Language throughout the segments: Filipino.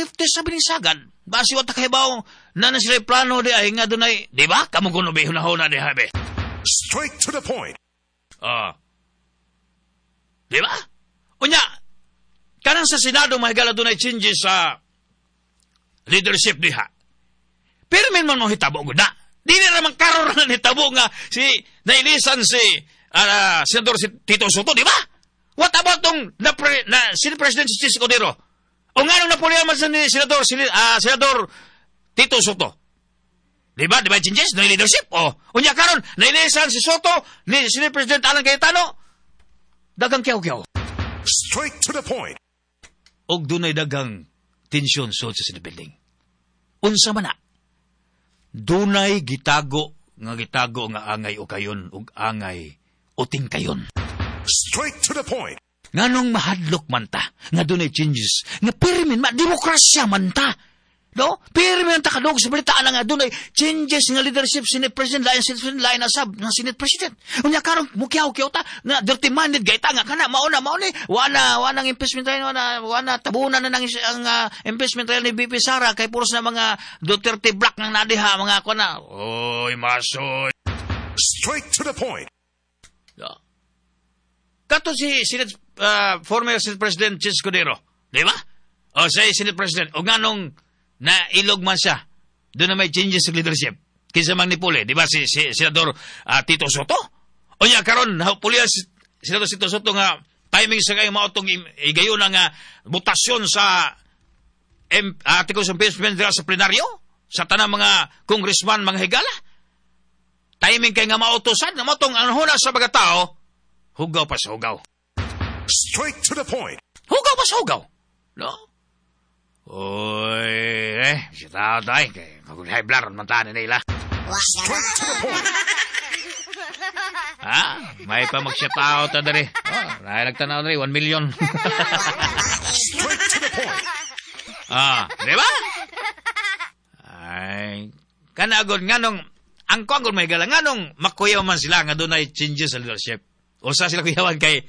leftist sa binisagad. Basi wata kahibaw na sila plano di ay nga dunay, di ba? Kamu kuno be hunahuna di habe. Straight to the point. Di ba? Unya, kanang sa Senado mahigala dunay changes sa leadership diha. Pero man mo hitabo gud na. Di na naman karon na hitabo nga si nailisan si Senador Tito Soto, di ba? What about tong Senate President si Chis Cordero? O nga nung napulihan man sa Senador Tito Soto. Di ba? Di ba changes? No leadership? Unya karon nailisan si Soto, ni Senate President Alan Cayetano, dagang kiyaw-kiyaw. Straight to the point. Og dunay dagang tensyon sa Senate building. Unsa man na? Dunay gitago nga angay o kayon ug angay uting kayon. Straight to the point. Nganong mahadlok man ta, nga dunay changes, nga pirmin demokrasya man ta. No? Pirmin ta kadog sa balitaan nga dunay changes nga leadership Senate President lain asab ng Senate President. Unya karon mukyaw-kyaw ta nga dirty minded gayta nga kana mauna wanang impeachment trial wana tabunan na nang ang impeachment trial ni BP Sara kay puros na mga Duterte black nang nadiha mga kuna. Oy masoy. Straight to the point. Kato si former Senate President Chis Cordero, di ba? O sa Senate President, o nganong na ilog man siya, doon na may changes sa leadership. Kinsa mang nipuli, di ba si Senador Tito Soto? O niya karon pulihan si Senador Tito Soto nga timing sa kayo maotong igayon nga butasyon sa articles of impeachment sa plenaryo, sa tanang mga congressman, mga higala. Timing kay nga mautosan, nga maotong anhuna sa mga tao, hugaw pa sa hugaw. Straight to the point. Hugaw pa sa hugaw. No? Uy, si tao tayo. Kaya blaron man tayo nila. Straight to the point. May pa mag-shut out na rin. Nagtanaw na rin, 1 million. Straight to the point. Di ba? Ay, kanagod nga nung, ang kongol may galang, nga nung makuyaw man sila, nga doon ay changes sa leadership. O sa sila kuyawan kay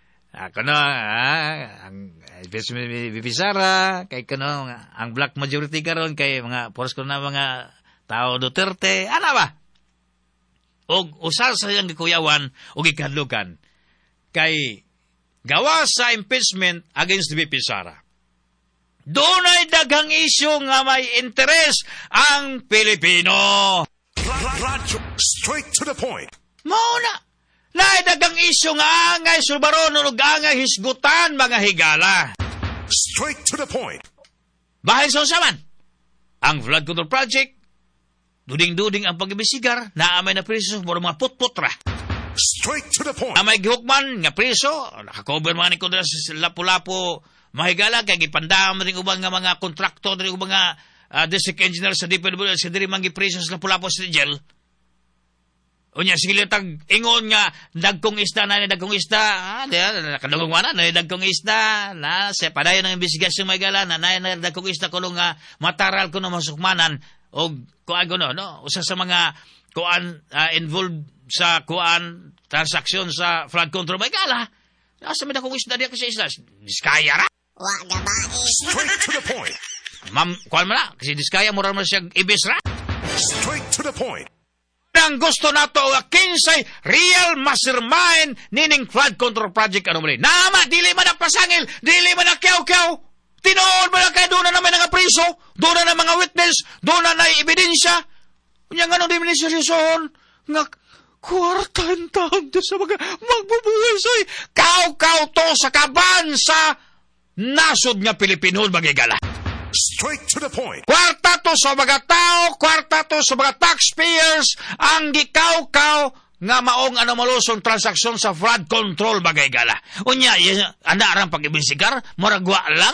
ang BP Sara, kay ang black majority karon kay mga poros ko na mga tao Duterte, ano ba? Og usal sa iyang gikuyawan o gikadlukan kay gawa sa impeachment against BP Sara. Doon ay daghang isyu nga may interes ang Pilipino. Straight to the point. Mauna. Dagang isyo nga angay sulbaron ug angay hisgutan mga higala. Straight to the point. Bahin sa usaman. Ang flood control project, duding-duding ang pag-ibisigar, naamay na preso mura mga put-putra. Straight to the point. Amay gihukman nga preso, nakakover man ni kundra sa lapu-lapu mahigala, kay gipandam rin ubang nga mga kontraktor rin ubang nga district engineer sa DPWH sa diri mangi preso sa lapu-lapu sa jail. Unya sige tag ingon nga dagkong isda na dagkong isda nakadungong mana na dagkong isda na sa padayon ng investigasyon may gala na dagkong isda kuno nga mataral kuno masukmanan og kuan kuno no usa sa mga kuan involved sa kuan transaksyon sa flood control may gala asa may dagkong isda diya kasi isda diskaya ra wa gabae. Straight to the point. Ma'am kuan man kasi diskaya mura man siya ibis ra. Straight to the point. Ang gusto nato kinsay real mastermind nining flood control project ano man. Nama dili man pasangil, dili man kyaw-kyaw. Tinuod man kay doon na naman nga priso, doon na mga witness, doon na ebidensya. Unya nga nung diminisyon nga kwartan taon sa mga magbubuhay kaw-kaw to sa kaban sa nasod nga Pilipino magigala. Straight to the point. Kwarta to sa mga tao, kwarta to sa mga taxpayers, ang gikaw-kaw nga maong malusong transaksyon sa flood control bagay gala. Unya, anarang pag-ibisigar, maragwa lang,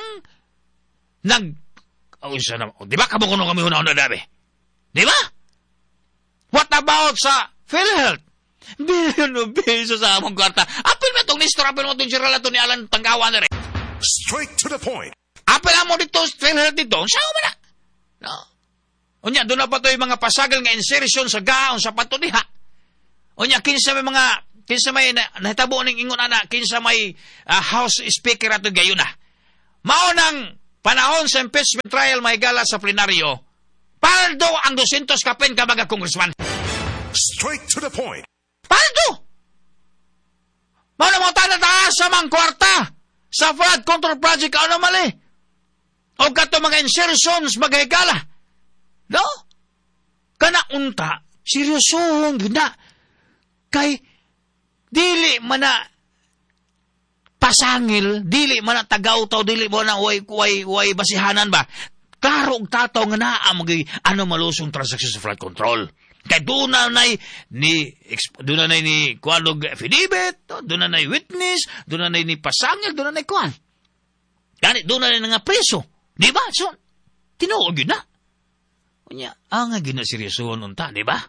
di ba kabukuno kami hunahon na dabi? Di ba? What about sa PhilHealth? Billion of pesos sa among kwarta. Apil mo itong Nestor, apil mo itong Gerald ni Alan Tanggawan na rin. Straight to the point. Apel mo dito, PhilHealth dito, saan mo na? No. Unya, doon na pa ito yung mga pasagal nga insertion sa gaon, sa patuniha. Unya, kinsa may nahitabo ng ingon na, kinsa may house speaker ato gayon na. Maunang panahon sa impeachment trial mahigala sa plenaryo, paldo ang 200 kapin ka mga congressman. Straight to the point. Paldo! Mana mo taas sa mga kwarta sa flood control project ano mali? O kato mga insertions maghigala. No? Kana unta, seryosohong gina. Kay, dili man na pasangil, dili man na tagaw-taw, dili man na way basihanan ba? Klaro ang tataw nga naa ano malusong transaksyon sa flood control. Kay doon na ni kuanog affidavit, doon na witness, doon na ni pasangil, doon na kuan. Kani doon na nga preso. Di ba? So, tinuog yun na. Kunya, ang nga seryosohon unta, di ba?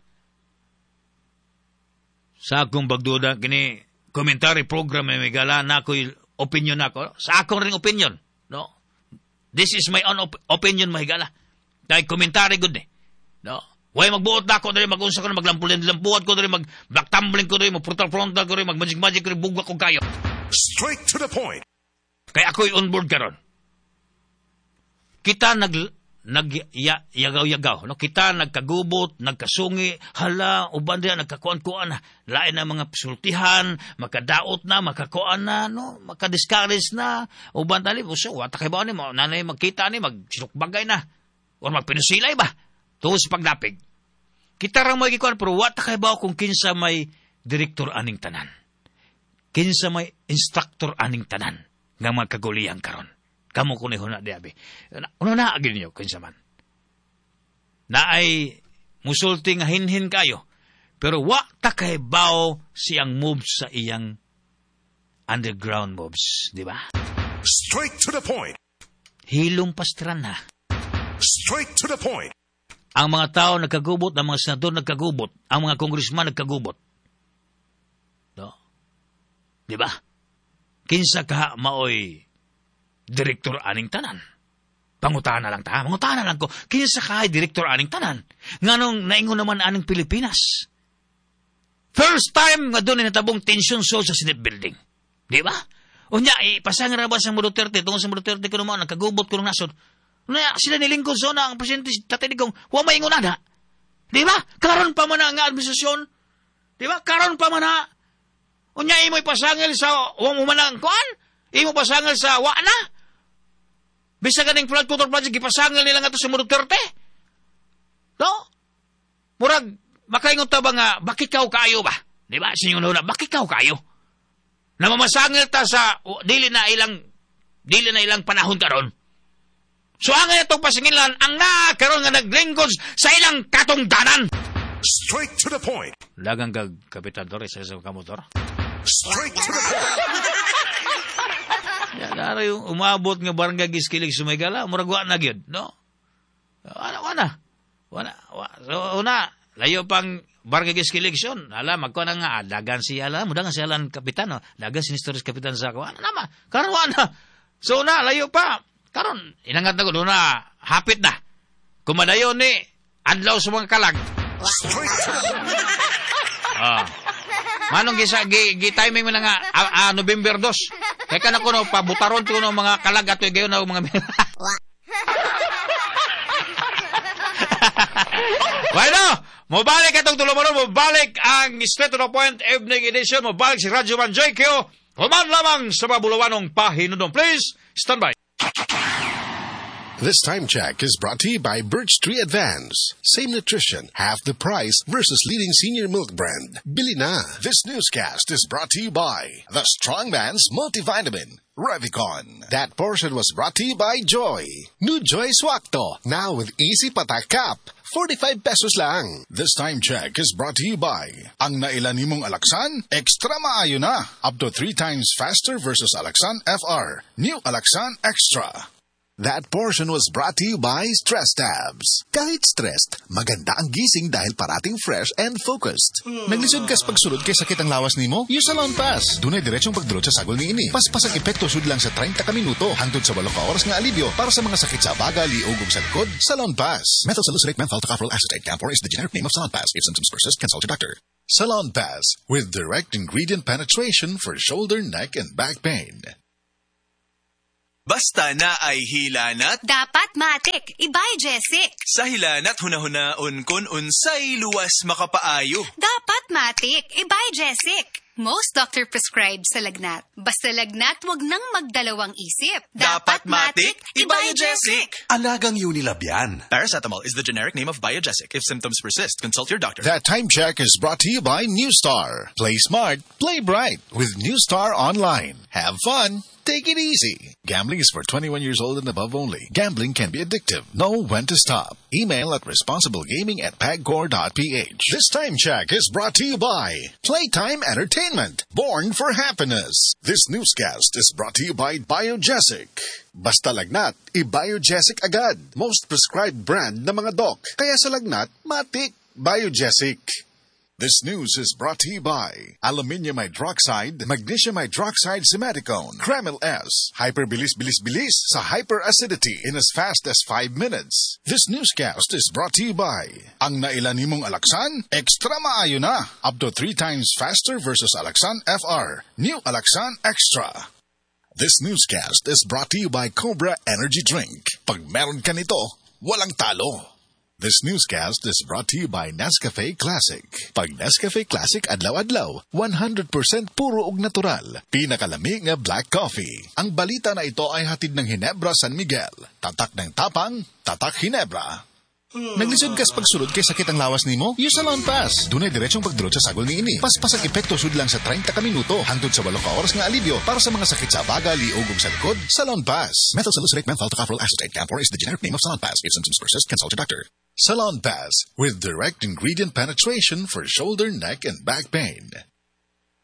Sa akong bagduda, kini commentary program may gala na ako'y opinion ako. Sa akong ring opinion, no? This is my own opinion, mahigala. Dahil commentary good eh. No? Way magbuot na ako, dali mag-unsa ko na, maglampuan ko, dali mag-black tumbling ko, dali mag-frontal ko, dali mag-magic ko, dali bugwa ko kayo. Straight to the point. Kaya ako'y on board karon. Kita yagaw-yagaw, no? Kita nagkagubot, nagkasungi, hala, uban diyan, nagkakuan-kuan na, lain na mga sultihan, makadaot na, makakuan na, no? Makadiscourage na, uban tali, uso, wata kay ba ni, nanay magkita ni, magsinukbagay na, o magpinusilay ba? Tuos pagdapig. Kita rang magikuan, pero wata kay ba kung kinsa may direktor aning tanan? Kinsa may instructor aning tanan? Nga mga kagulihan karon. Kamu ko ni huna diabi. Ano na agin niyo, kinsa man. Na ay musulti nga hinhin kayo. Pero wata kay bao siyang moves sa iyang underground moves, di ba? Straight to the point. Hilong pastran na. Straight to the point. Ang mga tao nagkagubot, ang mga senador nagkagubot, ang mga congressman nagkagubot. No? Di ba? Kinsa ka maoy direktor aning tanan. Pangutana lang ta. Mangutana lang ko. Kinsa ka ay direktor aning tanan. Nganong naingon naman aning Pilipinas. First time nga doon natabong tension so sa Senate building. Di ba? Unya, ipasang ra ba sa Duterte, tungkol sa Duterte ko naman, nagkagubot ko ng nasod. Unya, sila nilingkod so na ang presidente tatay digong, huwag maingon na. Di ba? Karon pa man ang administrasyon. Di ba? Karon pa man na. Unya, imo ipasangil sa, huwag mo man ang kuan? Imo pasangil sa na? Bisa ganing flood control project, ipasangil nila nga ito sa Duterte. No? Murag, makaingon ta ba nga, bakit kayo kayo ba? Di ba? Sinyo na, bakit kayo kayo? Na mamasangil ta sa, dili na ilang panahon karon. So, ang itong pasingilan, ang karon nga naglingkod sa ilang katungdanan. Straight to the point. Lagang Kapitan Torres sa kamotor. Straight to the point. Yan, yung umabot nga barangay Giskilig Sumaygala, muragwa na gyud, no? Wana. So, layo pang barangay Giskilig son. Ala, magkuha na nga, dagan siya, muda nga siya lang kapitan, no? Dagan sinistoris kapitan sa ako. Ano naman? Karon wana. So, layo pa. Karon, inangat na ko, doon na, hapit na. Kumadayo ni, adlaw sa mga kalag. Straight to the point. Manong gi-timing mo na nga, November 2. Kaya ka na ko, no, pabutaron ko no, mga kalag at gayon na mga... Bueno, mabalik itong tulumaro, mabalik ang Straight to the Point Evening Edition, mabalik si Radyo Manjoy Kyo, human lamang sa mabulawanong pahinudong. Please, stand by. This time check is brought to you by Birch Tree Advance. Same nutrition, half the price versus leading senior milk brand. Bili na. This newscast is brought to you by the Strongman's Multivitamin, Revicon. That portion was brought to you by Joy. New Joy Swakto, now with easy patak cap. 45 pesos lang. This time check is brought to you by ang nailan nimong Alaksan, extra maayo na. Up to 3 times faster versus Alaksan FR. New Alaksan Extra. That portion was brought to you by Stress Tabs. Kahit stressed, maganda ang gising dahil parating fresh and focused. Naglisod kas pagsulod kay sakit ang lawas nimo? Use Salon Pass. Dunay diretsong pagdulot sa sagol ni ini. Paspas ang epekto sud lang sa 30 ka minuto hangtod sa 8 ka oras nga alibyo para sa mga sakit sa baga, liog ug sa likod. Salon Pass. Methyl salicylate menthol tocopherol acetate camphor is the generic name of Salon Pass. If symptoms persist, consult your doctor. Salon Pass with direct ingredient penetration for shoulder, neck, and back pain. Basta na ay hilanat, Dapat matik, Ibay-Jessic. sa hilanat hunahunaon kun unsay luwas makapaayo. Dapat matik, Ibay-Jessic. Most doctor prescribed sa lagnat. Basta lagnat, wag nang magdalawang isip. Dapat matik, Ibay-Jessic. Alagang Unilab yan. Paracetamol is the generic name of Biogesic. If symptoms persist, consult your doctor. That time check is brought to you by New Star. Play smart, play bright with New Star Online. Have fun. Take it easy. Gambling is for 21 years old and above only. Gambling can be addictive. Know when to stop. Email at responsiblegaming@pagcor.ph. This time check is brought to you by Playtime Entertainment. Born for happiness. This newscast is brought to you by Biogesic. Basta lagnat, i-Biogesic agad. Most prescribed brand ng mga doc. Kaya sa lagnat, matik. Biogesic. This news is brought to you by Aluminium Hydroxide, Magnesium Hydroxide Simeticone, Kreml S, Hyperbilis-bilis-bilis sa hyperacidity in as fast as 5 minutes. This newscast is brought to you by ang nailan nimong Alaxan, extra maayo na, up to 3 times faster versus Alaxan FR, New Alaxan Extra. This newscast is brought to you by Cobra Energy Drink. Pag meron ka nito, walang talo. This newscast is brought to you by Nescafe Classic. Pag Nescafe Classic adlaw-adlaw, 100% puro ug natural. Pinakalamig nga black coffee. Ang balita na ito ay hatid ng Ginebra San Miguel. Tatak ng tapang, tatak Ginebra. Naglisod kas pagsulod kay sakit ang lawas nimo? Use Salon Pass. Dunay diretsong pagdurot sa sagol niini. Paspas ang epekto sud lang sa 30 ka minuto hangtod sa 8 ka oras nga alibyo para sa mga sakit sa baga, liog ug sa likod. Salon Pass. Methyl salicylate menthol tocopherol acetate camphor is the generic name of Salon Pass. If symptoms persist, consult your doctor. Salon Pass with direct ingredient penetration for shoulder, neck, and back pain.